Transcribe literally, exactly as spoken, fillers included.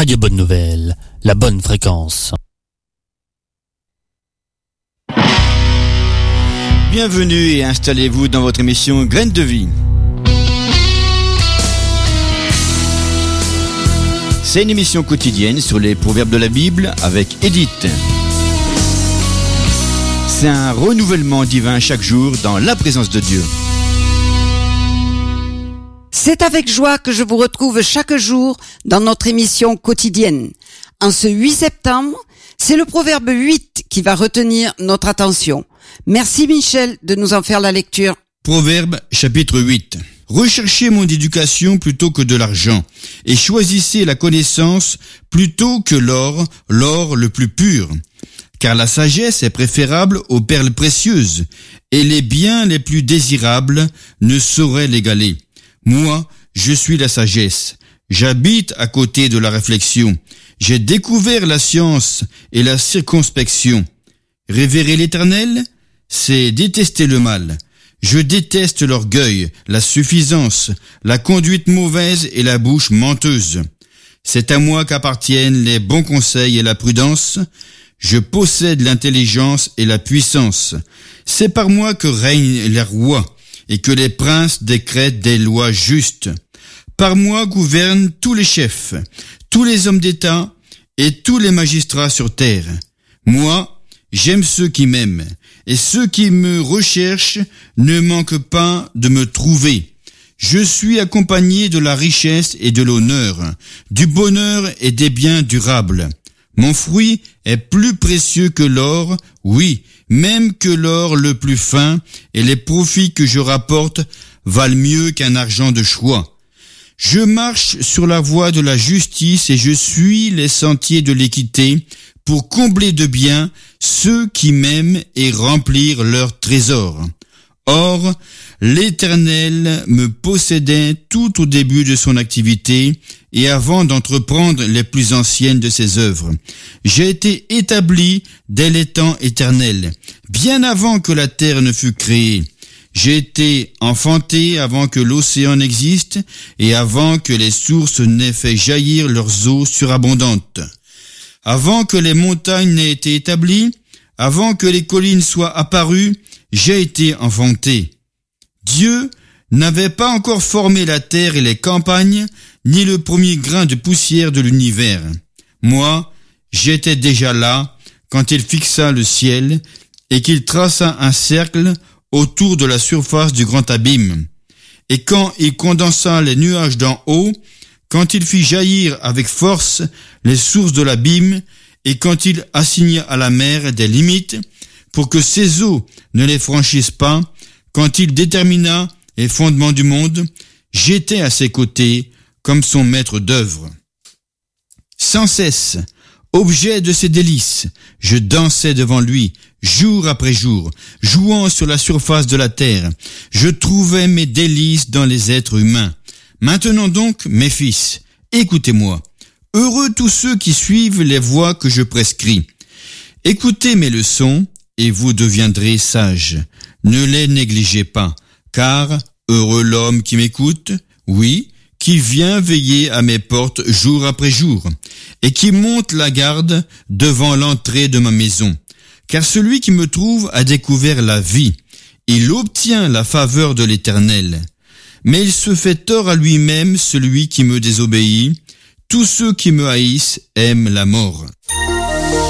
Radio Bonne Nouvelle, la bonne fréquence. Bienvenue et installez-vous dans votre émission Graines de vie. C'est une émission quotidienne sur les proverbes de la Bible avec Edith. C'est un renouvellement divin chaque jour dans la présence de Dieu. C'est avec joie que je vous retrouve chaque jour dans notre émission quotidienne. En ce huit septembre, c'est le proverbe huit qui va retenir notre attention. Merci Michel de nous en faire la lecture. Proverbe chapitre huit. Recherchez mon éducation plutôt que de l'argent, et choisissez la connaissance plutôt que l'or, l'or le plus pur. Car la sagesse est préférable aux perles précieuses, et les biens les plus désirables ne sauraient l'égaler. Moi, je suis la sagesse. J'habite à côté de la réflexion. J'ai découvert la science et la circonspection. Révérer l'Éternel, c'est détester le mal. Je déteste l'orgueil, la suffisance, la conduite mauvaise et la bouche menteuse. C'est à moi qu'appartiennent les bons conseils et la prudence. Je possède l'intelligence et la puissance. C'est par moi que règnent les rois et que les princes décrètent des lois justes. Par moi gouvernent tous les chefs, tous les hommes d'État et tous les magistrats sur terre. Moi, j'aime ceux qui m'aiment, et ceux qui me recherchent ne manquent pas de me trouver. Je suis accompagné de la richesse et de l'honneur, du bonheur et des biens durables. Mon fruit est plus précieux que l'or, oui, même que l'or le plus fin, et les profits que je rapporte valent mieux qu'un argent de choix. Je marche sur la voie de la justice et je suis les sentiers de l'équité pour combler de biens ceux qui m'aiment et remplir leurs trésors. Or, l'Éternel me possédait tout au début de son activité et avant d'entreprendre les plus anciennes de ses œuvres. J'ai été établi dès les temps éternels, bien avant que la terre ne fût créée. J'ai été enfanté avant que l'océan n'existe et avant que les sources n'aient fait jaillir leurs eaux surabondantes. Avant que les montagnes n'aient été établies, avant que les collines soient apparues, j'ai été enfanté. Dieu n'avait pas encore formé la terre et les campagnes, ni le premier grain de poussière de l'univers. Moi, j'étais déjà là quand il fixa le ciel et qu'il traça un cercle autour de la surface du grand abîme. Et quand il condensa les nuages d'en haut, quand il fit jaillir avec force les sources de l'abîme, et quand il assigna à la mer des limites, pour que ses eaux ne les franchissent pas, quand il détermina les fondements du monde, j'étais à ses côtés comme son maître d'œuvre. Sans cesse, objet de ses délices, je dansais devant lui, jour après jour, jouant sur la surface de la terre. Je trouvais mes délices dans les êtres humains. Maintenant donc, mes fils, écoutez-moi. Heureux tous ceux qui suivent les voies que je prescris. Écoutez mes leçons, et vous deviendrez sages. Ne les négligez pas, car heureux l'homme qui m'écoute, oui, qui vient veiller à mes portes jour après jour, et qui monte la garde devant l'entrée de ma maison. Car celui qui me trouve a découvert la vie, il obtient la faveur de l'Éternel. Mais il se fait tort à lui-même celui qui me désobéit. Tous ceux qui me haïssent aiment la mort.